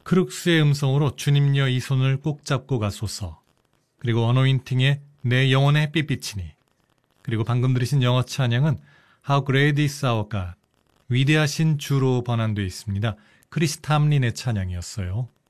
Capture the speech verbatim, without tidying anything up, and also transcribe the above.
크룩스의 음성으로 주님여 이 손을 꼭 잡고 가소서, 그리고 어노인팅의 내 영혼의 햇빛비치니, 그리고 방금 들으신 영어 찬양은 How Great is Our God, 위대하신 주로 번안되어 있습니다. 크리스 탐린의 찬양이었어요.